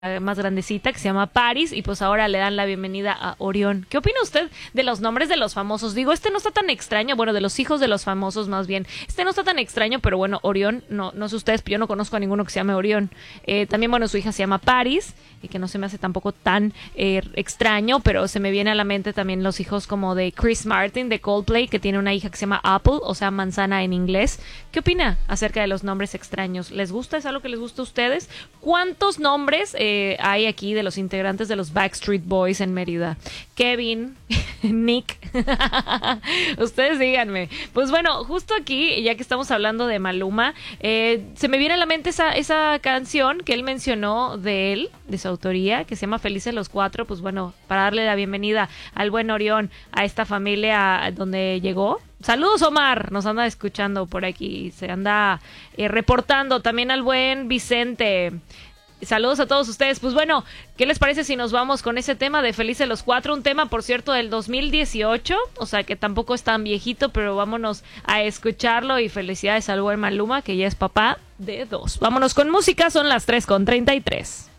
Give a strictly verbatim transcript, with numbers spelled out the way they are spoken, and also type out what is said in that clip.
más grandecita que se llama Paris y pues ahora le dan la bienvenida a Orión. ¿Qué opina usted de los nombres de los famosos? Digo, este no está tan extraño, bueno, de los hijos de los famosos más bien. Este no está tan extraño, pero bueno, Orión, no, no sé ustedes, pero yo no conozco a ninguno que se llame Orión. Eh, también, bueno, su hija se llama Paris y que no se me hace tampoco tan eh, extraño, pero se me viene a la mente también los hijos como de Chris Martin de Coldplay, que tiene una hija que se llama Apple, o sea, manzana en inglés. ¿Qué opina acerca de los nombres extraños? ¿Les gusta? ¿Es algo que les gusta a ustedes? ¿Cuántos nombres eh, hay aquí de los integrantes de los Backstreet Boys en Mérida? Kevin, Nick, ustedes díganme. Pues bueno, justo aquí, ya que estamos hablando de Maluma, eh, se me viene a la mente esa, esa canción que él mencionó de él, de su autoría, que se llama Felices los Cuatro. Pues bueno, para darle la bienvenida al buen Orión, a esta familia donde llegó. Saludos, Omar, nos anda escuchando por aquí, se anda eh, reportando también al buen Vicente. Saludos a todos ustedes. Pues bueno, ¿qué les parece si nos vamos con ese tema de Felices los Cuatro? Un tema, por cierto, del dos mil dieciocho, o sea que tampoco es tan viejito, pero vámonos a escucharlo y felicidades al buen Maluma, que ya es papá de dos. Vámonos con música, son las tres con treinta y tres.